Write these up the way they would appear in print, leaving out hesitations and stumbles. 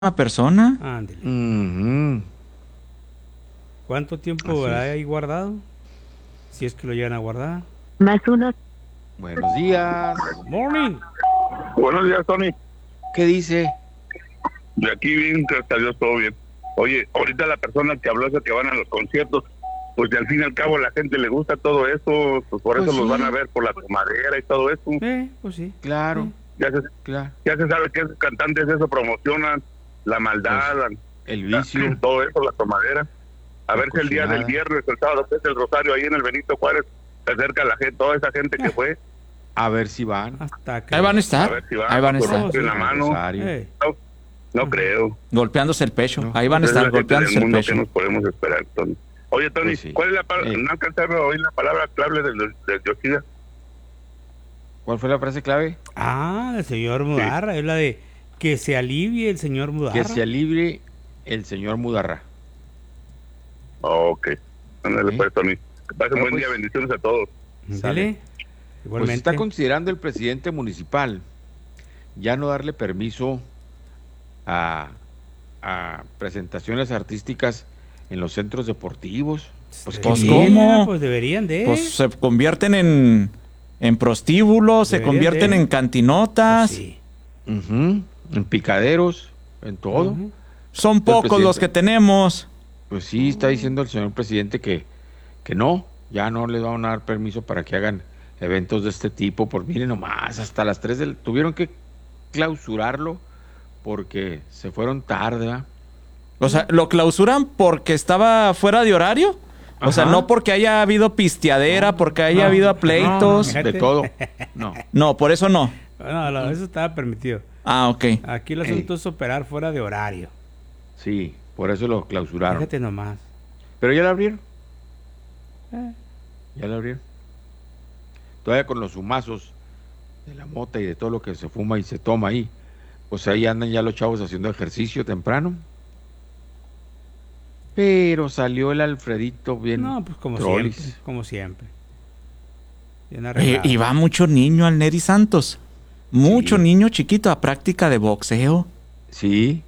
una persona. Ándale. Ujú. ¿Cuánto tiempo Así habrá es. ahí guardado? Si es que lo llegan a guardar. Más uno. Buenos días. Morning. Buenos días, Tony. ¿Qué dice? De aquí bien, gracias a Dios, todo bien. Oye, ahorita la persona que habló es que van a los conciertos, pues al fin y al cabo a la gente le gusta todo eso, pues por Pues eso los sí. van a ver por la tomadera y todo eso. Pues sí. Claro, claro. Ya se sabe que esos cantantes eso promocionan, la maldad, El vicio. todo eso, la tomadera. A ver si el día del viernes, el sábado, que es el Rosario ahí en el Benito Juárez, se acerca la gente, toda esa gente que fue. A ver si van. Hasta que... Ahí van a A estar. ver si van, Ahí van a con estar. rosario en la mano. Rosario. No creo. Golpeándose el pecho. No. Ahí van a Esa es estar la gente golpeándose del el mundo pecho. que nos podemos esperar, Tony. Oye, Tony, Pues sí. ¿cuál es la palabra? No alcanzaba a oír la palabra clave de Yoshida. ¿Cuál fue la frase clave? El señor Mudarra. Es la de que se alivie el señor Mudarra. Que se alivie el señor Mudarra. Ok. Ándale, Sí. pues, Tony. Que pasen No, buen día, pues. bendiciones a todos. Dale. Pues Igualmente. está considerando el presidente municipal ya no darle permiso a presentaciones artísticas en los centros deportivos. Pues, ¿qué Pues, tiene? ¿cómo? Pues deberían de. Pues se convierten en prostíbulos, se Deberían convierten de. en cantinotas. Pues sí. Ujú. En picaderos, en todo. Ujú. Son pocos presidente. los que tenemos. Pues sí, está diciendo el señor presidente que no, ya no les van a dar permiso para que hagan eventos de este tipo. Por miren nomás, hasta las 3 tuvieron que clausurarlo porque se fueron tarde, ¿verdad? O sea, lo clausuran porque estaba fuera de horario. O sea, Ajá. no porque haya habido pisteadera, porque haya habido pleitos. no. De todo. No. No, por eso no. Bueno, eso estaba permitido. Ah, ok. Aquí el asunto es operar fuera de horario. Sí, por eso lo clausuraron. Fíjate nomás. Pero ya lo abrieron. Eh. Ya lo abrieron. Todavía con los humazos de la mota y de todo lo que se fuma y se toma ahí. Pues ahí andan ya los chavos haciendo ejercicio temprano. Pero salió el Alfredito bien. No, pues como trolis. siempre. Como siempre. Bien arreglado. Y va mucho niño al Neri Santos. Mucho Sí. niño chiquito a práctica de boxeo. Sí.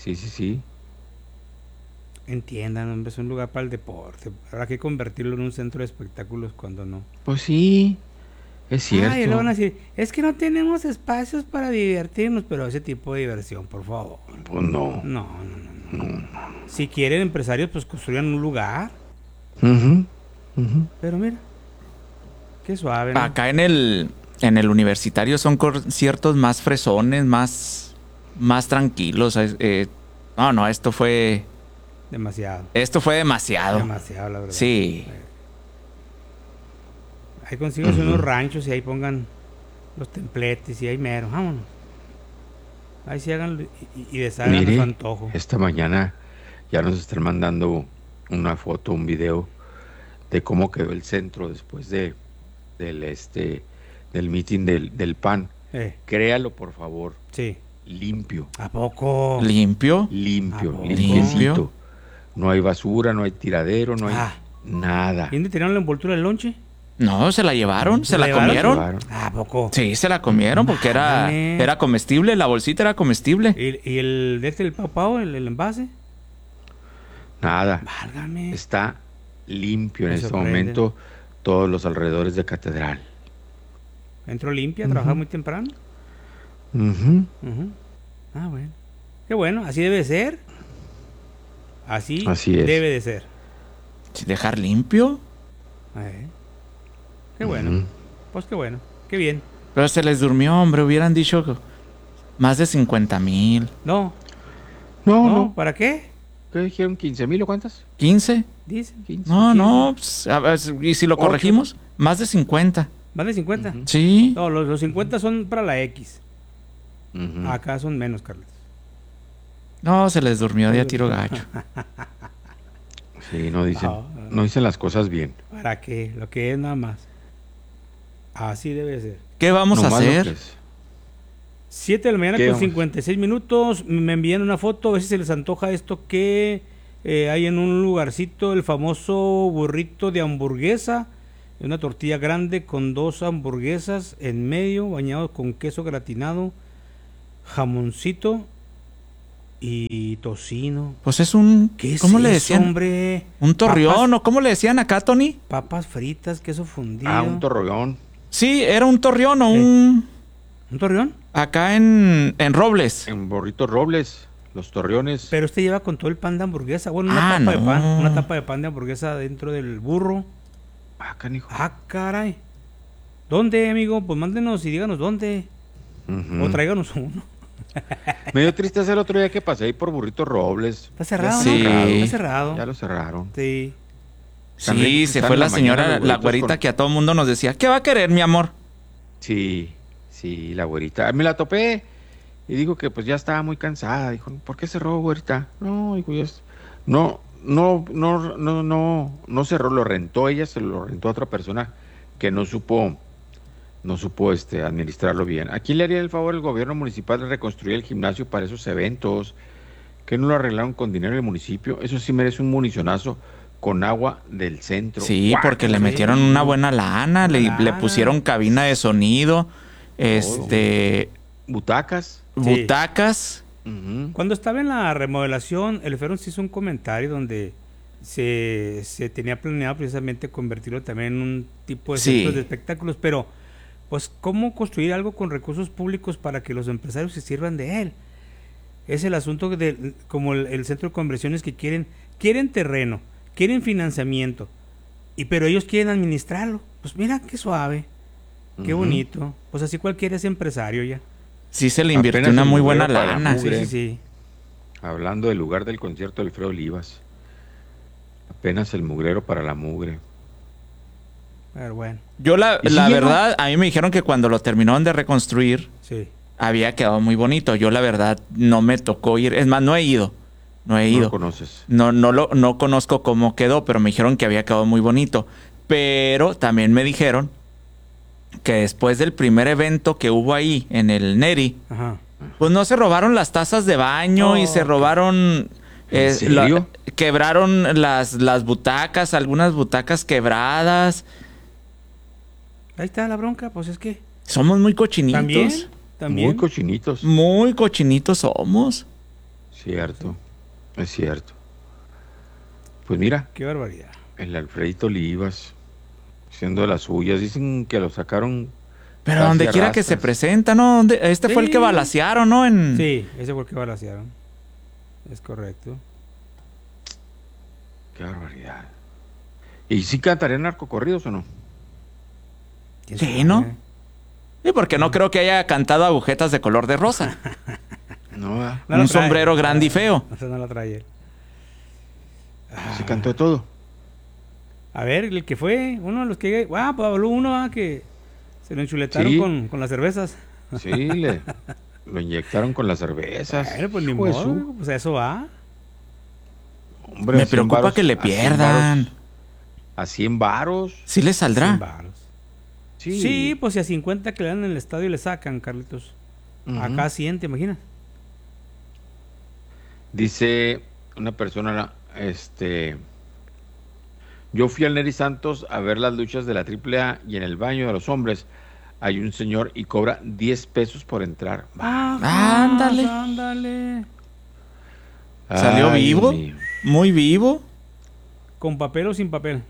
Entiendan, hombre, es un lugar para el deporte. Habrá que convertirlo en un centro de espectáculos cuando no. Pues sí. Es cierto. Y le van a decir, es que no tenemos espacios para divertirnos, pero ese tipo de diversión, por favor. Pues no. No. Si quieren empresarios, pues construyan un lugar. Ujú. Pero mira, qué suave, ¿no? Acá en el universitario son conciertos más fresones, más tranquilos. No, esto fue Demasiado. demasiado. Demasiado, la verdad. Sí. Ahí consiguen unos ranchos y ahí pongan los templetes y ahí mero, vámonos. Ahí se hagan y deshagan a su Mire, antojo. esta mañana ya nos están mandando una foto, un video de cómo quedó el centro después del meeting del PAN. Créalo, por favor. Sí. Limpio, ¿A poco? ¿Limpio? limpio, ¿A poco? limpiecito. No hay basura, no hay tiradero, no hay nada. ¿Quién tiraron la envoltura del lonche? No, se la llevaron, se la llevaron? comieron. ¿A poco? Sí, se la comieron porque Válgame. era comestible, la bolsita era comestible. ¿Y el el Pau Pau, el envase? Nada. Válgame. Está limpio en Me este sorprende. momento todos los alrededores de Catedral. ¿Entró limpia a trabajar muy temprano? Ujú. Bueno. Qué bueno, así debe ser. Así es. debe de ser. ¿Dejar limpio? Qué bueno. Ujú. Pues qué bueno. Qué bien. Pero se les durmió, hombre, hubieran dicho más de 50,000. No. No. ¿Para qué? ¿Qué dijeron? ¿15,000 o cuántas? ¿15? Dicen. 15. No, pues, a ver, y si lo Ocho. corregimos, más de 50. ¿Más de 50? Sí. No, los 50 son para la X. Ujú. Acá son menos, Carlos. No, se les durmió de a tiro gacho. Sí, no dicen, No. no dicen las cosas bien. ¿Para qué? Lo que es nada más. Así debe ser. ¿Qué vamos a Nomás lo que hacer? es. 7 de la mañana ¿Qué con vamos? 56 minutos. Me envían una foto, a ver si se les antoja esto que hay en un lugarcito, el famoso burrito de hamburguesa. Una tortilla grande con 2 hamburguesas en medio, bañados con queso gratinado, jamoncito y tocino. Pues es un... ¿Qué es ¿Cómo le eso, decían? hombre? ¿Un torreón Papas- o cómo le decían acá, Tony? Papas fritas, queso fundido. Un torreón. Sí, era un torreón o un... ¿Un torreón? Acá en Robles. En Borritos Robles, los torreones. Pero este lleva con todo el pan de hamburguesa. Bueno, una Ah, tapa de no. pan. Una tapa de pan de hamburguesa dentro del burro. Canijo. Ah, caray. ¿Dónde, amigo? Pues mándenos y díganos dónde. Ujú. O tráiganos uno. Me dio tristeza el otro día que pasé ahí por Burritos Robles. Está cerrado, Sí. ¿no? Está cerrado. Ya lo cerraron. Sí. También Sí, se están fue en la la mañana señora, los la huevitos güerita con- que a todo mundo nos decía, ¿qué va a querer, mi amor? Sí, la güerita. Me la topé y dijo que pues ya estaba muy cansada. Dijo, ¿por qué cerró, güerita? No, dijo, no cerró, lo rentó. Ella se lo rentó a otra persona que no supo administrarlo bien. ¿A quién le haría el favor el gobierno municipal de reconstruir el gimnasio para esos eventos? ¿Que no lo arreglaron con dinero del municipio? Eso sí merece un municionazo con agua del centro. Sí, ¡Guau! porque le sí. metieron una buena lana, le Lana. pusieron cabina de sonido, Butacas. butacas. Ujú. Cuando estaba en la remodelación, el Ferón se hizo un comentario donde se tenía planeado precisamente convertirlo también en un tipo de Sí. centro de espectáculos, pero pues cómo construir algo con recursos públicos para que los empresarios se sirvan de él. Es el asunto de como el centro de conversiones que quieren terreno, quieren financiamiento, pero ellos quieren administrarlo. Pues mira qué suave, qué Ujú. bonito. Pues así cualquiera es empresario ya. Sí se le invirtió Apenas una el muy mugre buena para lana. mugre. Sí. Hablando del lugar del concierto de Alfredo Olivas. Apenas el mugrero para la mugre. Pero bueno, Yo la ¿Y si llenó? verdad, a mí me dijeron que cuando lo terminaron de reconstruir, sí. había quedado muy bonito. Yo la verdad no me tocó ir, es más, no he ido. No he No lo ido. conoces. No conozco cómo quedó, pero me dijeron que había quedado muy bonito. Pero también me dijeron que después del primer evento que hubo ahí en el Neri, Ajá. pues no se robaron las tazas de baño y se robaron... ¿En serio? Quebraron las butacas, algunas butacas quebradas. Ahí está la bronca, pues es que Somos muy cochinitos. también Muy cochinitos. Muy cochinitos somos. Cierto. Es cierto. Pues mira, qué barbaridad. el Alfredito Olivas, siendo de las suyas, dicen que lo sacaron. Pero casi donde a quiera que rastras. se presenta, ¿no? Este fue el Sí. que balacearon, ¿no? Sí, ese fue el que balacearon. Es correcto. Qué barbaridad. ¿Y si cantarían narcocorridos o no? ¿Quién Sí, sabe? ¿no? Sí, porque no creo que haya cantado agujetas de color de rosa. No, ¿verdad? No lo Un trae. sombrero grande y feo. No, no la trae él. Se cantó de todo. A ver, el que fue, uno de los que... pues habló uno que se lo enchuletaron Sí. con las cervezas. Sí, lo inyectaron con las cervezas. Bueno, pues ni Hijo de modo, su- pues a eso va. Hombre, Me a 100 preocupa varos- que le a 100 pierdan. varos- A 100 varos. ¿Sí le 100 saldrá? varos. Sí. Sí, pues si a 50 que le dan en el estadio le sacan, Carlitos. Ujú. Acá 100, ¿te imaginas? Dice una persona, yo fui al Neri Santos a ver las luchas de la AAA y en el baño de los hombres hay un señor y cobra 10 pesos por entrar. Ándale. Ándale. ¿Salió Ay, vivo? Dios mío. Muy vivo. ¿Con papel o sin papel?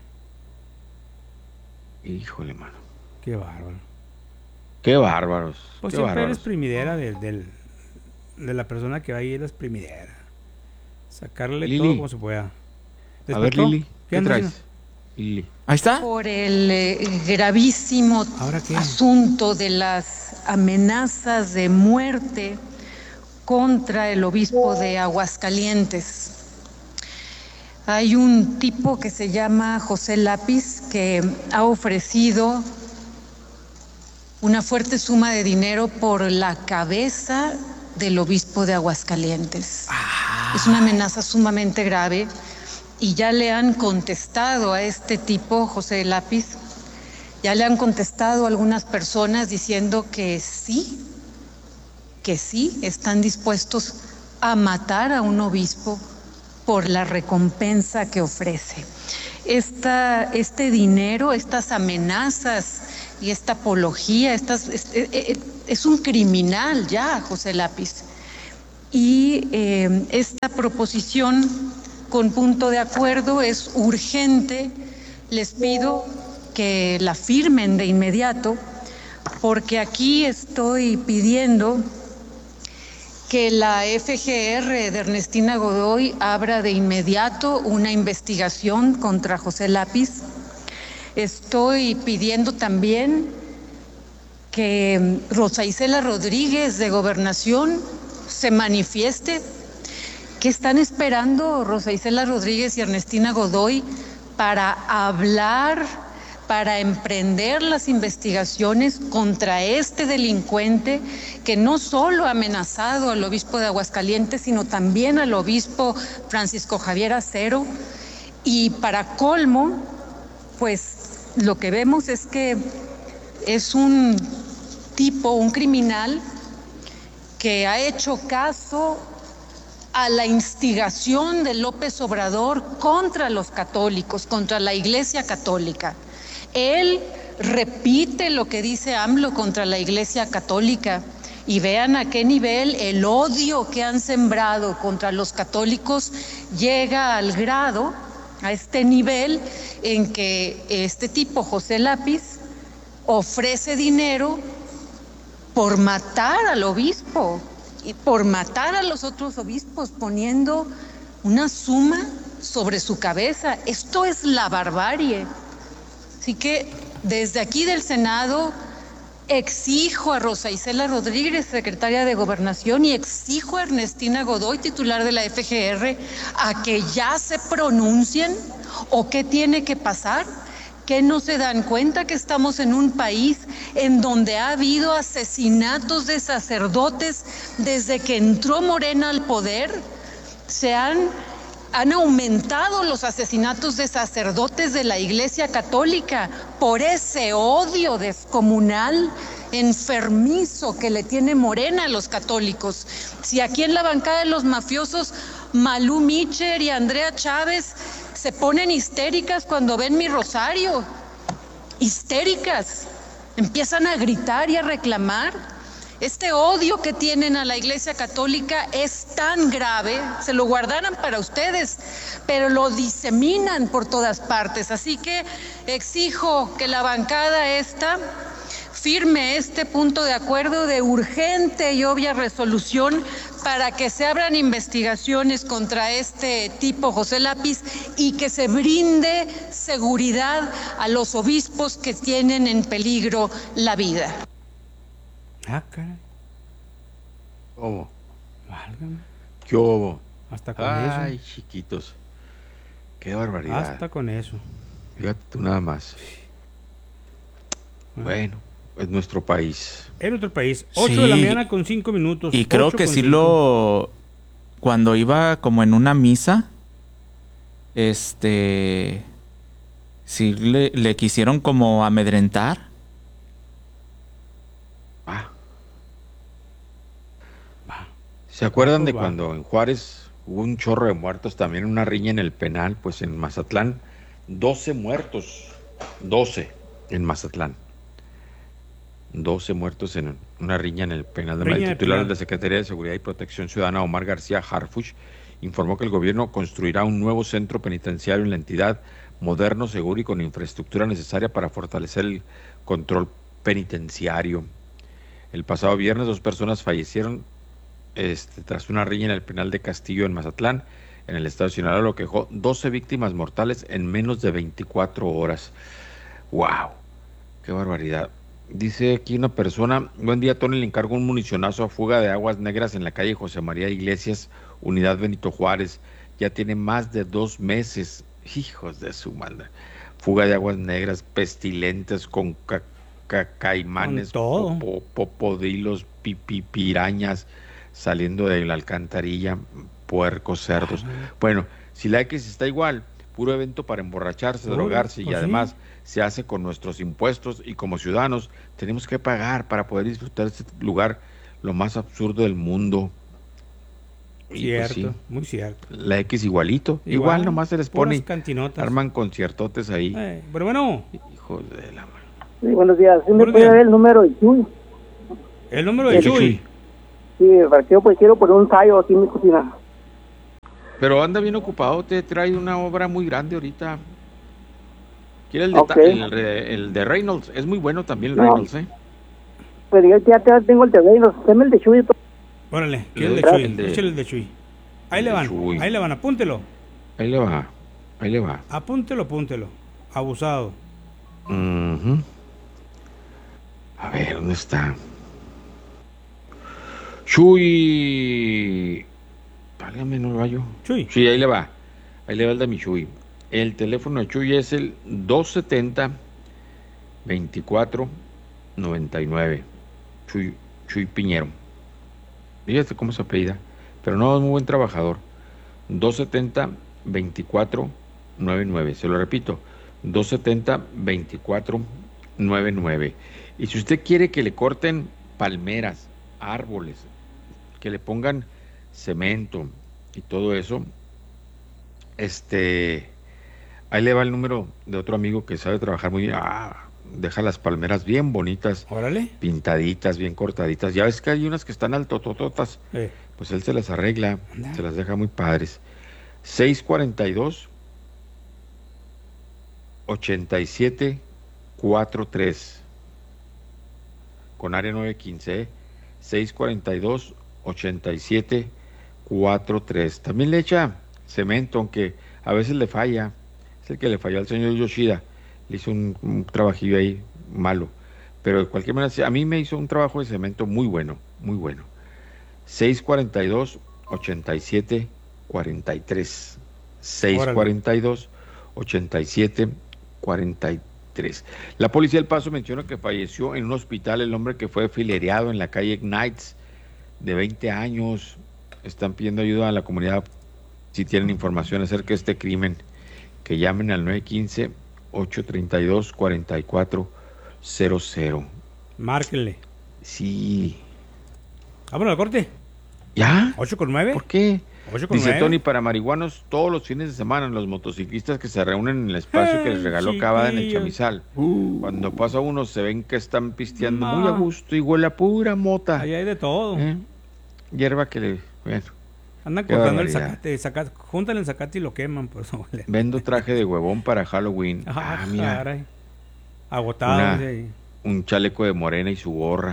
Híjole, mano. Qué bárbaro. Qué bárbaros. Pues qué siempre bárbaros. eres primidera de la persona que va ahí, eres primidera. Sacarle Lili. todo como se pueda. A ver, ¿Despertó? Lili, ¿qué anda traes? haciendo? Lili. Ahí está. Por el gravísimo ¿Ahora qué? asunto de las amenazas de muerte contra el obispo de Aguascalientes. Hay un tipo que se llama José Lápiz que ha ofrecido una fuerte suma de dinero por la cabeza del obispo de Aguascalientes. Es una amenaza sumamente grave y ya le han contestado a este tipo, José Lápiz, ya le han contestado algunas personas diciendo que sí, están dispuestos a matar a un obispo por la recompensa que ofrece. Este dinero, estas amenazas y esta apología, es un criminal ya, José Lápiz. y esta proposición con punto de acuerdo es urgente. Les pido que la firmen de inmediato, porque aquí estoy pidiendo que la FGR de Ernestina Godoy abra de inmediato una investigación contra José Lápiz. Estoy pidiendo también que Rosa Isela Rodríguez de Gobernación se manifieste. ¿Qué están esperando Rosa Isela Rodríguez y Ernestina Godoy para hablar, para emprender las investigaciones contra este delincuente que no solo ha amenazado al obispo de Aguascalientes, sino también al obispo Francisco Javier Acero? Y para colmo, pues lo que vemos es que es un tipo, un criminal que ha hecho caso a la instigación de López Obrador contra los católicos, contra la Iglesia Católica. Él repite lo que dice AMLO contra la Iglesia Católica, y vean a qué nivel el odio que han sembrado contra los católicos llega al grado, a este nivel en que este tipo, José Lápiz, ofrece dinero por matar al obispo y por matar a los otros obispos, poniendo una suma sobre su cabeza. Esto es la barbarie. Así que desde aquí del Senado exijo a Rosa Isela Rodríguez, secretaria de Gobernación, y exijo a Ernestina Godoy, titular de la FGR, a que ya se pronuncien. ¿O qué tiene que pasar? ¿Que no se dan cuenta que estamos en un país en donde ha habido asesinatos de sacerdotes desde que entró Morena al poder? Han aumentado los asesinatos de sacerdotes de la Iglesia Católica por ese odio descomunal, enfermizo que le tiene Morena a los católicos. Si aquí en la bancada de los mafiosos, Malú Micher y Andrea Chávez se ponen histéricas cuando ven mi rosario, histéricas, empiezan a gritar y a reclamar. Este odio que tienen a la Iglesia Católica es tan grave, se lo guardaran para ustedes, pero lo diseminan por todas partes. Así que exijo que la bancada esta firme este punto de acuerdo de urgente y obvia resolución para que se abran investigaciones contra este tipo, José Lápiz, y que se brinde seguridad a los obispos que tienen en peligro la vida. Ah, caray. ¿Cómo? Válgame. ¿Qué hubo? Hasta con Ay, eso. chiquitos. Qué barbaridad. Hasta con eso. Fíjate tú nada más. Bueno, es nuestro país. En otro país. 8 de la mañana con 5 minutos. Y creo que sí lo... Cuando iba como en una misa, sí le quisieron como amedrentar. ¿Se acuerdan de cuando en Juárez hubo un chorro de muertos, también una riña en el penal? Pues en Mazatlán, 12 muertos. 12 en Mazatlán. 12 muertos en una riña en el penal. El titular de la Secretaría de Seguridad y Protección Ciudadana, Omar García Harfuch, informó que el gobierno construirá un nuevo centro penitenciario en la entidad, moderno, seguro y con infraestructura necesaria para fortalecer el control penitenciario. El pasado viernes 2 personas fallecieron tras una riña en el penal de Castillo en Mazatlán, en el estado de Sinaloa, lo que dejó 12 víctimas mortales en menos de 24 horas. ¡Wow! ¡Qué barbaridad! Dice aquí una persona: buen día, Tony, le encargo un municionazo a fuga de aguas negras en la calle José María Iglesias, unidad Benito Juárez. Ya tiene más de 2 meses. Hijos de su madre. Fuga de aguas negras, pestilentes, con caimanes, popodilos, pirañas saliendo de la alcantarilla, puercos, cerdos. Bueno, si la X está igual, puro evento para emborracharse, drogarse, y además se hace con nuestros impuestos, y como ciudadanos tenemos que pagar para poder disfrutar de este lugar, lo más absurdo del mundo. Cierto, pues muy cierto. La X igualito, igual nomás se les pone, arman conciertotes ahí. Pero bueno. Hijos de la mano. Sí, buenos días. ¿Sí me puede dar el número de Chuy? ¿El número de Chuy? Sí, para que yo pues quiero poner un ensayo aquí en mi cocina. Pero anda bien ocupado, te trae una obra muy grande ahorita. ¿Quiere Okay. el de Reynolds? Es muy bueno también el No. Reynolds, ¿eh? Pero yo ya tengo el terreno, deme el de Chuy. Órale, Le el de doy Chuy, el de- échale el de Chuy. Ahí el le de van, Chuy. ahí le van, apúntelo. Ahí le va, ahí le va. Apúntelo. Abusado. Ujú. A ver, ¿dónde está? Chuy. Válgame, no lo hallo. Chuy. Sí, ahí le va. Ahí le va el de mi Chuy. El teléfono de Chuy es el 270-2499. Chuy Piñero. Fíjate cómo se apellida. Pero no, es muy buen trabajador. 270-2499. Se lo repito. 270-2499. Y si usted quiere que le corten palmeras, árboles, que le pongan cemento y todo eso, ahí le va el número de otro amigo que sabe trabajar muy bien. Deja las palmeras bien bonitas, Órale. pintaditas, bien cortaditas. Ya ves que hay unas que están altotototas. Pues él se las arregla, Anda. se las deja muy padres. 642-8743. Con área 915, 642-8743. También le echa cemento, aunque a veces le falla. Es el que le falló al señor Yoshida. Le hizo un trabajillo ahí malo. Pero de cualquier manera, a mí me hizo un trabajo de cemento muy bueno, muy bueno. 642-8743. 642-8743. La policía del Paso menciona que falleció en un hospital el hombre que fue filereado en la calle Knights, de 20 años. Están pidiendo ayuda a la comunidad si tienen información acerca de este crimen. Que llamen al 915-832-4400. Márquenle. Sí. Vámonos al corte. ¿Ya? 8:09. ¿Por qué? 8:09. Dice Tony, para marihuanos todos los fines de semana, los motociclistas que se reúnen en el espacio que les regaló Cavada en el chiquillos. Chamizal. Cuando pasa uno se ven que están pisteando No. muy a gusto y huele a pura mota. Ahí hay de todo. Hierba que le... Bueno, Andan qué cortando el barbaridad. zacate, juntan el zacate y lo queman, por eso. Vendo traje de huevón para Halloween. Mira, Caray. Agotado. Sí. un chaleco de morena y su gorra.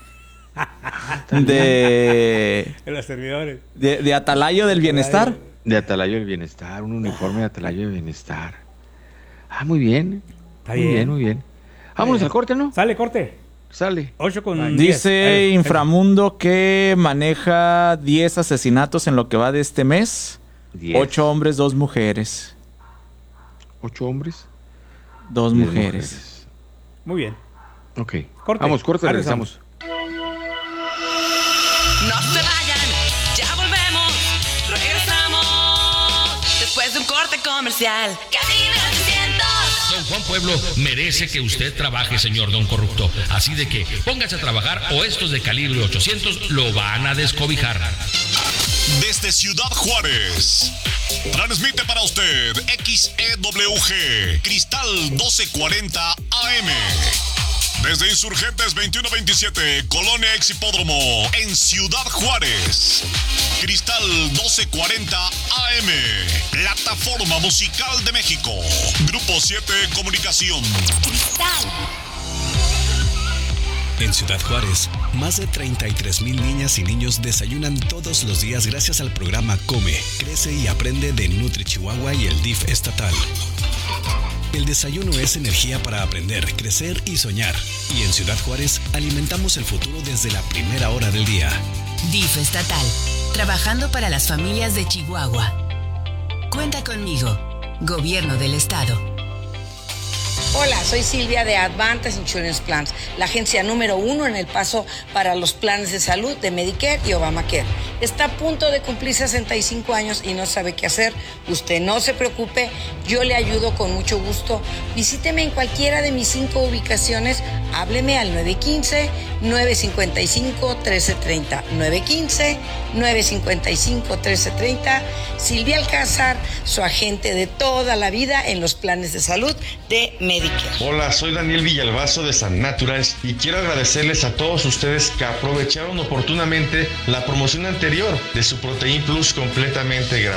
De los servidores. de Atalayo del Bienestar. De Atalayo del Bienestar, un uniforme de Atalayo del Bienestar. Muy bien. Está Muy bien. bien, muy bien. Vámonos al corte, ¿no? Sale, corte. Sale. 8:10. Dice Inframundo que maneja 10 asesinatos en lo que va de este mes. 10. 8 hombres, 2 mujeres. 8 hombres. 2 10 mujeres. Muy bien. Ok. Corte. Vamos, corte, Ahí regresamos. No se vayan, ya volvemos, regresamos después de un corte comercial. Cabina 800. Don Juan Pueblo merece que usted trabaje, señor Don Corrupto. Así de que póngase a trabajar o estos de calibre 800 lo van a descobijar. Desde Ciudad Juárez, transmite para usted XEWG Cristal 1240 AM. Desde Insurgentes 2127, Colonia Ex Hipódromo, en Ciudad Juárez. Cristal 1240 AM, Plataforma Musical de México. Grupo 7 Comunicación. Cristal. En Ciudad Juárez, más de 33,000 niñas y niños desayunan todos los días gracias al programa Come, Crece y Aprende de Nutri Chihuahua y el DIF estatal. El desayuno es energía para aprender, crecer y soñar. Y en Ciudad Juárez alimentamos el futuro desde la primera hora del día. DIF estatal, trabajando para las familias de Chihuahua. Cuenta conmigo, Gobierno del Estado. Hola, soy Silvia de Advantage Insurance Plans, la agencia número 1 en El Paso para los planes de salud de Medicare y Obamacare. está a punto de cumplir 65 años y no sabe qué hacer. Usted no se preocupe, yo le ayudo con mucho gusto. Visíteme en cualquiera de mis 5 ubicaciones, hábleme al 915-955-1330. 915-955-1330. Silvia Alcázar, su agente de toda la vida en los planes de salud de Medicare. Hola, soy Daniel Villalbazo de San Naturals y quiero agradecerles a todos ustedes que aprovecharon oportunamente la promoción anterior de su Protein Plus completamente gratis.